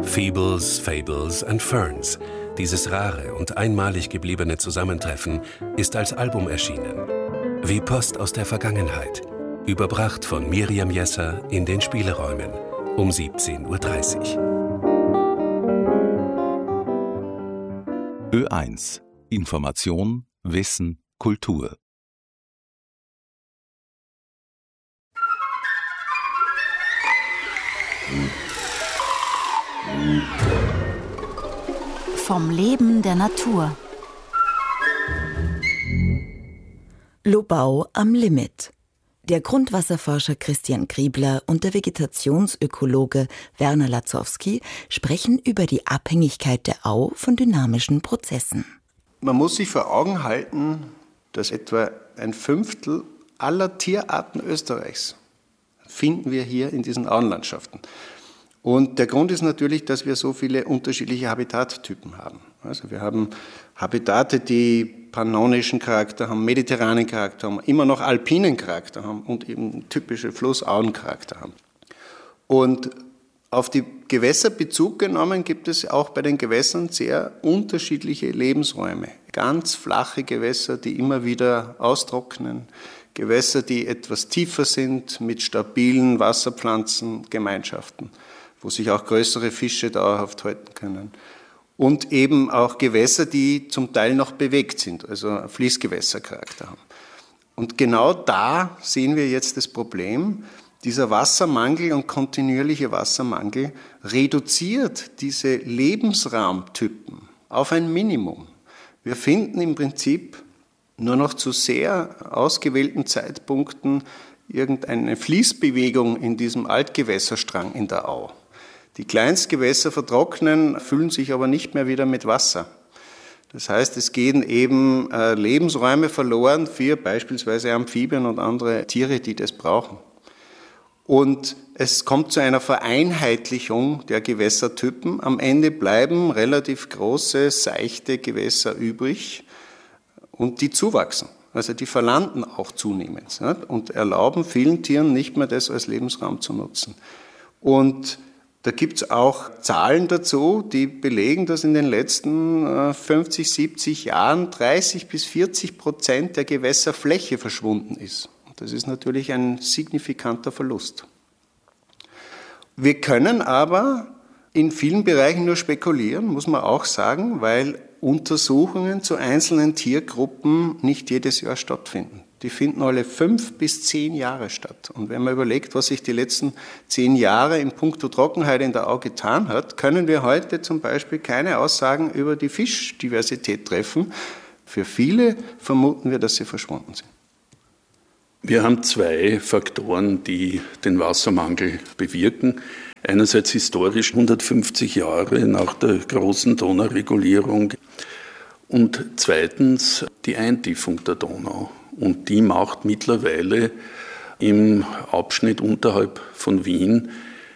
Feebles, Fables and Ferns. Dieses rare und einmalig gebliebene Zusammentreffen ist als Album erschienen. Wie Post aus der Vergangenheit. Überbracht von Miriam Jesser in den Spieleräumen um 17:30 Uhr. Ö1 Information, Wissen, Kultur. Vom Leben der Natur. Lobau am Limit. Der Grundwasserforscher Christian Griebler und der Vegetationsökologe Werner Latzowski sprechen über die Abhängigkeit der Au von dynamischen Prozessen. Man muss sich vor Augen halten, dass etwa 1/5 aller Tierarten Österreichs finden wir hier in diesen Auenlandschaften. Und der Grund ist natürlich, dass wir so viele unterschiedliche Habitattypen haben. Also wir haben Habitate, die pannonischen Charakter haben, mediterranen Charakter haben, immer noch alpinen Charakter haben und eben typische Flussauen-Charakter haben. Und auf die Gewässer Bezug genommen gibt es auch bei den Gewässern sehr unterschiedliche Lebensräume. Ganz flache Gewässer, die immer wieder austrocknen, Gewässer, die etwas tiefer sind, mit stabilen Wasserpflanzengemeinschaften, wo sich auch größere Fische dauerhaft halten können. Und eben auch Gewässer, die zum Teil noch bewegt sind, also Fließgewässercharakter haben. Und genau da sehen wir jetzt das Problem. Dieser Wassermangel und kontinuierliche Wassermangel reduziert diese Lebensraumtypen auf ein Minimum. Wir finden im Prinzip nur noch zu sehr ausgewählten Zeitpunkten irgendeine Fließbewegung in diesem Altgewässerstrang in der Au. Die Kleinstgewässer vertrocknen, füllen sich aber nicht mehr wieder mit Wasser. Das heißt, es gehen eben Lebensräume verloren für beispielsweise Amphibien und andere Tiere, die das brauchen. Und es kommt zu einer Vereinheitlichung der Gewässertypen. Am Ende bleiben relativ große, seichte Gewässer übrig und die zuwachsen. Also die verlanden auch zunehmend und erlauben vielen Tieren nicht mehr, das als Lebensraum zu nutzen. Und da gibt es auch Zahlen dazu, die belegen, dass in den letzten 50, 70 Jahren 30-40% der Gewässerfläche verschwunden ist. Das ist natürlich ein signifikanter Verlust. Wir können aber in vielen Bereichen nur spekulieren, muss man auch sagen, weil Untersuchungen zu einzelnen Tiergruppen nicht jedes Jahr stattfinden. Die finden alle 5 bis 10 Jahre statt. Und wenn man überlegt, was sich die letzten 10 Jahre in puncto Trockenheit in der Au getan hat, können wir heute zum Beispiel keine Aussagen über die Fischdiversität treffen. Für viele vermuten wir, dass sie verschwunden sind. Wir haben 2 Faktoren, die den Wassermangel bewirken. Einerseits historisch 150 Jahre nach der großen Donauregulierung und zweitens die Eintiefung der Donau. Und die macht mittlerweile im Abschnitt unterhalb von Wien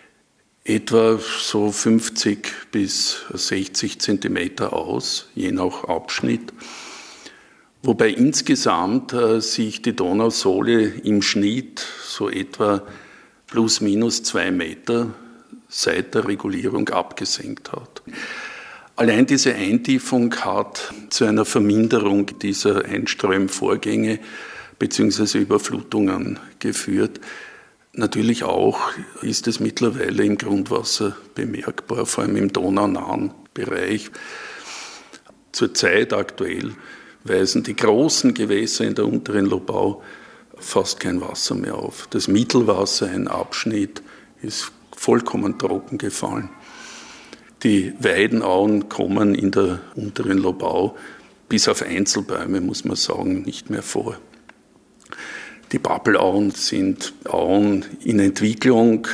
etwa so 50 bis 60 Zentimeter aus, je nach Abschnitt. Wobei insgesamt sich die Donausohle im Schnitt so etwa plus minus 2 Meter seit der Regulierung abgesenkt hat. Allein diese Eintiefung hat zu einer Verminderung dieser Einströmvorgänge bzw. Überflutungen geführt. Natürlich auch ist es mittlerweile im Grundwasser bemerkbar, vor allem im donaunahen Bereich. Zurzeit aktuell weisen die großen Gewässer in der unteren Lobau fast kein Wasser mehr auf. Das Mittelwasser, ein Abschnitt, ist vollkommen trocken gefallen. Die Weidenauen kommen in der unteren Lobau bis auf Einzelbäume, muss man sagen, nicht mehr vor. Die Pappelauen sind Auen in Entwicklung.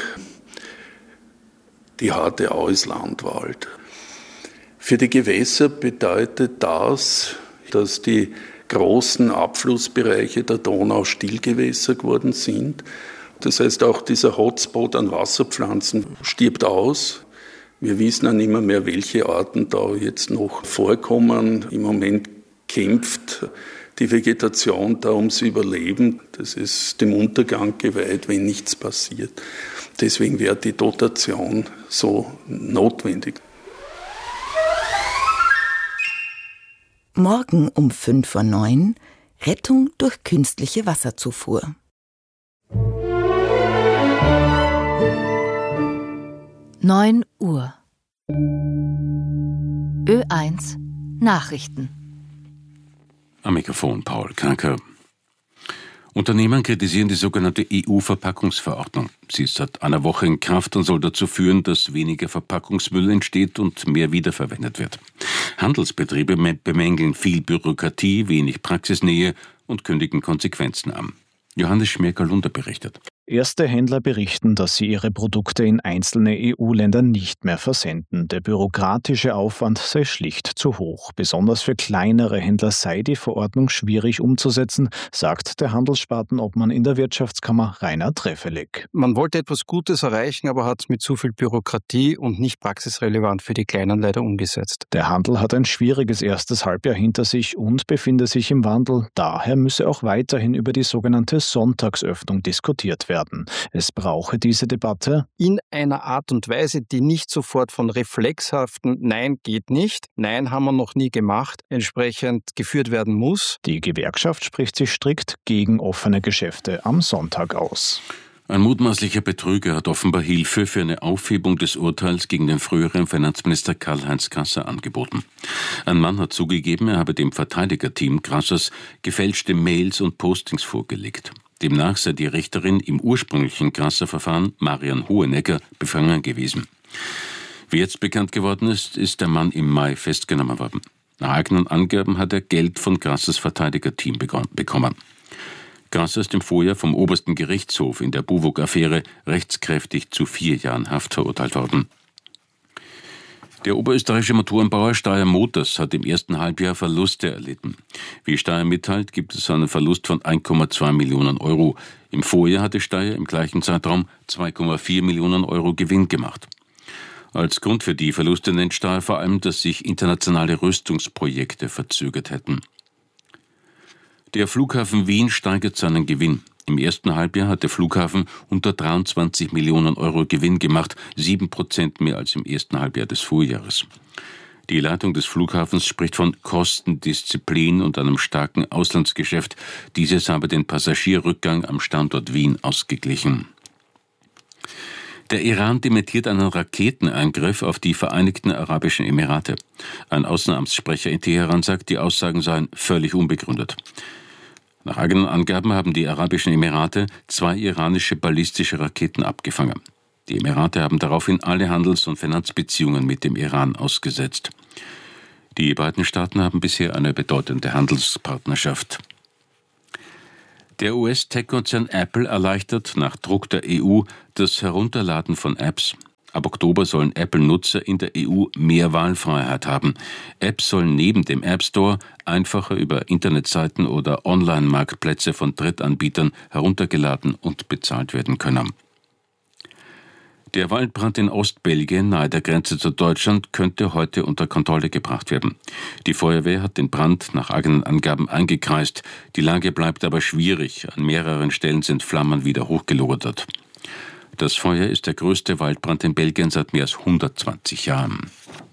Die harte Au ist Landwald. Für die Gewässer bedeutet das, dass die großen Abflussbereiche der Donau Stillgewässer geworden sind. Das heißt, auch dieser Hotspot an Wasserpflanzen stirbt aus. Wir wissen auch nicht mehr, welche Arten da jetzt noch vorkommen. Im Moment kämpft die die Vegetation da ums Überleben. Das ist dem Untergang geweiht, wenn nichts passiert. Deswegen wäre die Dotation so notwendig. Morgen um 8:05 Uhr Rettung durch künstliche Wasserzufuhr. Neun Uhr. Ö1 Nachrichten. Am Mikrofon Paul Kranker. Unternehmen kritisieren die sogenannte EU-Verpackungsverordnung. Sie ist seit einer Woche in Kraft und soll dazu führen, dass weniger Verpackungsmüll entsteht und mehr wiederverwendet wird. Handelsbetriebe bemängeln viel Bürokratie, wenig Praxisnähe und kündigen Konsequenzen an. Johannes Schmerker-Lunder berichtet. Erste Händler berichten, dass sie ihre Produkte in einzelne EU-Länder nicht mehr versenden. Der bürokratische Aufwand sei schlicht zu hoch. Besonders für kleinere Händler sei die Verordnung schwierig umzusetzen, sagt der Handelsspartenobmann in der Wirtschaftskammer Rainer Treffelig. Man wollte etwas Gutes erreichen, aber hat es mit zu viel Bürokratie und nicht praxisrelevant für die Kleinen leider umgesetzt. Der Handel hat ein schwieriges erstes Halbjahr hinter sich und befinde sich im Wandel. Daher müsse auch weiterhin über die sogenannte Sonntagsöffnung diskutiert werden. Es brauche diese Debatte in einer Art und Weise, die nicht sofort von reflexhaften Nein geht nicht, Nein haben wir noch nie gemacht, entsprechend geführt werden muss. Die Gewerkschaft spricht sich strikt gegen offene Geschäfte am Sonntag aus. Ein mutmaßlicher Betrüger hat offenbar Hilfe für eine Aufhebung des Urteils gegen den früheren Finanzminister Karl-Heinz Grasser angeboten. Ein Mann hat zugegeben, er habe dem Verteidigerteam Grassers gefälschte Mails und Postings vorgelegt. Demnach sei die Richterin im ursprünglichen Grasser-Verfahren, Marian Hohenegger, befangen gewesen. Wie jetzt bekannt geworden ist, ist der Mann im Mai festgenommen worden. Nach eigenen Angaben hat er Geld von Grassers Verteidigerteam bekommen. Grasser ist im Vorjahr vom obersten Gerichtshof in der Buwog-Affäre rechtskräftig zu 4 Jahren Haft verurteilt worden. Der oberösterreichische Motorenbauer Steyr Motors hat im ersten Halbjahr Verluste erlitten. Wie Steyr mitteilt, gibt es einen Verlust von 1,2 Millionen Euro. Im Vorjahr hatte Steyr im gleichen Zeitraum 2,4 Millionen Euro Gewinn gemacht. Als Grund für die Verluste nennt Steyr vor allem, dass sich internationale Rüstungsprojekte verzögert hätten. Der Flughafen Wien steigert seinen Gewinn. Im ersten Halbjahr hat der Flughafen unter 23 Millionen Euro Gewinn gemacht, 7% mehr als im ersten Halbjahr des Vorjahres. Die Leitung des Flughafens spricht von Kostendisziplin und einem starken Auslandsgeschäft. Dieses habe den Passagierrückgang am Standort Wien ausgeglichen. Der Iran dementiert einen Raketenangriff auf die Vereinigten Arabischen Emirate. Ein Außenamtssprecher in Teheran sagt, die Aussagen seien völlig unbegründet. Nach eigenen Angaben haben die Arabischen Emirate 2 iranische ballistische Raketen abgefangen. Die Emirate haben daraufhin alle Handels- und Finanzbeziehungen mit dem Iran ausgesetzt. Die beiden Staaten haben bisher eine bedeutende Handelspartnerschaft. Der US-Tech-Konzern Apple erleichtert nach Druck der EU das Herunterladen von Apps. Ab Oktober sollen Apple-Nutzer in der EU mehr Wahlfreiheit haben. Apps sollen neben dem App Store einfacher über Internetseiten oder Online-Marktplätze von Drittanbietern heruntergeladen und bezahlt werden können. Der Waldbrand in Ostbelgien nahe der Grenze zu Deutschland könnte heute unter Kontrolle gebracht werden. Die Feuerwehr hat den Brand nach eigenen Angaben eingekreist. Die Lage bleibt aber schwierig. An mehreren Stellen sind Flammen wieder hochgelodert. Das Feuer ist der größte Waldbrand in Belgien seit mehr als 120 Jahren.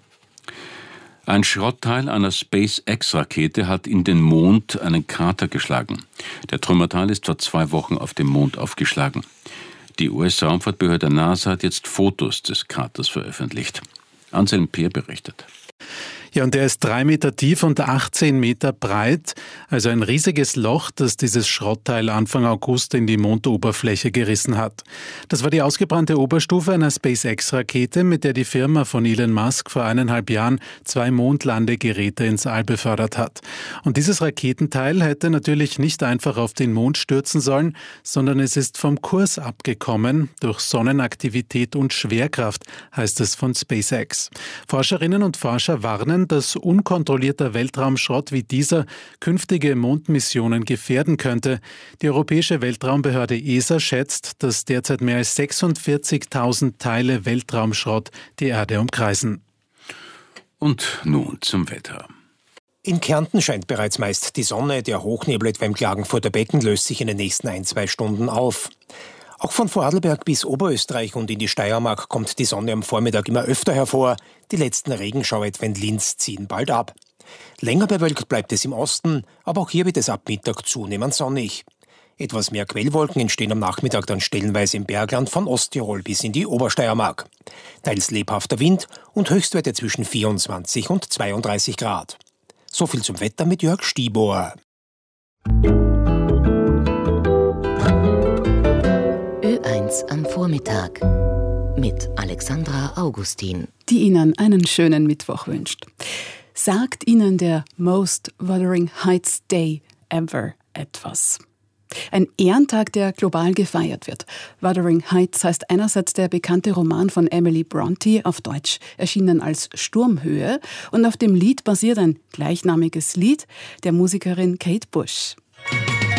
Ein Schrottteil einer SpaceX-Rakete hat in den Mond einen Krater geschlagen. Der Trümmerteil ist vor 2 Wochen auf dem Mond aufgeschlagen. Die US-Raumfahrtbehörde NASA hat jetzt Fotos des Kraters veröffentlicht. Anselm Peer berichtet. Ja, und der ist 3 Meter tief und 18 Meter breit, also ein riesiges Loch, das dieses Schrottteil Anfang August in die Mondoberfläche gerissen hat. Das war die ausgebrannte Oberstufe einer SpaceX-Rakete, mit der die Firma von Elon Musk vor 1,5 Jahren 2 Mondlandegeräte ins All befördert hat. Und dieses Raketenteil hätte natürlich nicht einfach auf den Mond stürzen sollen, sondern es ist vom Kurs abgekommen durch Sonnenaktivität und Schwerkraft, heißt es von SpaceX. Forscherinnen und Forscher warnen, dass unkontrollierter Weltraumschrott wie dieser künftige Mondmissionen gefährden könnte. Die Europäische Weltraumbehörde ESA schätzt, dass derzeit mehr als 46.000 Teile Weltraumschrott die Erde umkreisen. Und nun zum Wetter. In Kärnten scheint bereits meist die Sonne. Der Hochnebel etwa im Klagenfurter Becken löst sich in den nächsten 1-2 Stunden auf. Auch von Vorarlberg bis Oberösterreich und in die Steiermark kommt die Sonne am Vormittag immer öfter hervor. Die letzten Regenschauer etwa in Linz ziehen bald ab. Länger bewölkt bleibt es im Osten, aber auch hier wird es ab Mittag zunehmend sonnig. Etwas mehr Quellwolken entstehen am Nachmittag dann stellenweise im Bergland von Osttirol bis in die Obersteiermark. Teils lebhafter Wind und Höchstwerte zwischen 24 und 32 Grad. So viel zum Wetter mit Jörg Stiebohr. Ö1 am Vormittag mit Alexandra Augustin, die Ihnen einen schönen Mittwoch wünscht. Sagt Ihnen der Most Wuthering Heights Day ever etwas? Ein Ehrentag, der global gefeiert wird. Wuthering Heights heißt einerseits der bekannte Roman von Emily Brontë, auf Deutsch erschienen als Sturmhöhe, und auf dem Lied basiert ein gleichnamiges Lied der Musikerin Kate Bush.